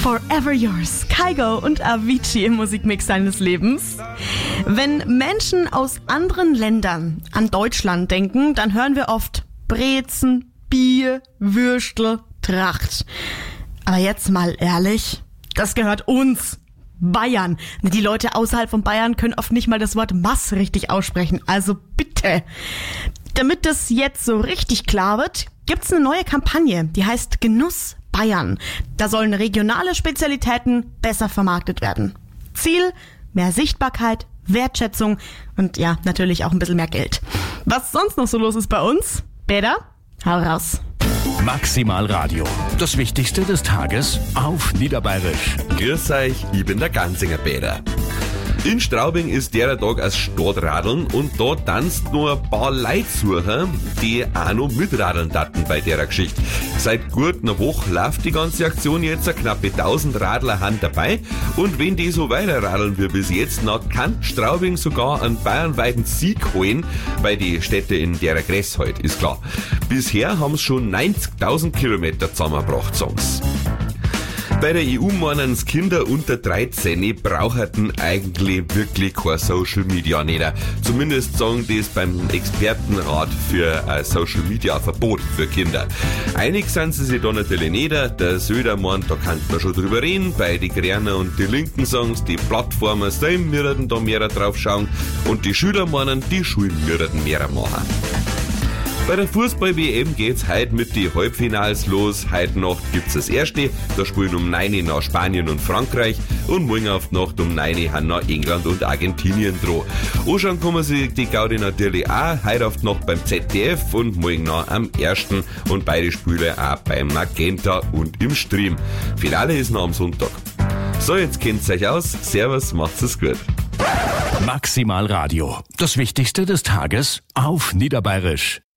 Forever Yours, Kygo und Avicii im Musikmix deines Lebens. Wenn Menschen aus anderen Ländern an Deutschland denken, dann hören wir oft Brezen, Bier, Würstel, Tracht. Aber jetzt mal ehrlich, das gehört uns, Bayern. Die Leute außerhalb von Bayern können oft nicht mal das Wort Mass richtig aussprechen, also bitte. Damit das jetzt so richtig klar wird, gibt's eine neue Kampagne, die heißt Genuss Bayern. Da sollen regionale Spezialitäten besser vermarktet werden. Ziel: mehr Sichtbarkeit, Wertschätzung und ja, natürlich auch ein bisschen mehr Geld. Was sonst noch so los ist bei uns? Peter, hau raus. Maximal Radio. Das Wichtigste des Tages auf Niederbayerisch. Grüß euch, ich bin der Ganzinger Peter. In Straubing ist der Tag als Stadtradeln und da tanzt nur ein paar Leute, die auch noch mitradeln daten bei der Geschichte. Seit gut einer Woche läuft die ganze Aktion jetzt, knappe 1000 Radler haben dabei und wenn die so weiter radeln wie bis jetzt, dann kann Straubing sogar einen bayernweiten Sieg holen, weil die Städte in der Gress heute, ist klar. Bisher haben es schon 90.000 Kilometer zusammengebracht, Songs. Bei der EU meinen Kinder unter 13 brauchten eigentlich wirklich kein Social Media nicht. Zumindest sagen das beim Expertenrat für ein Social Media Verbot für Kinder. Einig sind sie sich da natürlich nicht. Der Söder meint, da kann man schon drüber reden. Bei die Grünen und die Linken sagen die Plattformen selber würden da mehr drauf schauen. Und die Schüler meinen, die Schulen würden mehr machen. Bei der Fußball-WM geht's heute mit die Halbfinals los. Heute Nacht gibt's das erste. Da spielen um 9 Uhr nach Spanien und Frankreich. Und morgen auf die Nacht um 9 Uhr haben noch England und Argentinien dran. Anschauen kann man sich die Gaudi natürlich auch. Heute auf die Nacht beim ZDF und morgen noch am 1. Und beide Spiele auch beim Magenta und im Stream. Finale ist noch am Sonntag. So, jetzt kennt's euch aus. Servus, macht's es gut. Maximal Radio. Das Wichtigste des Tages auf Niederbayerisch.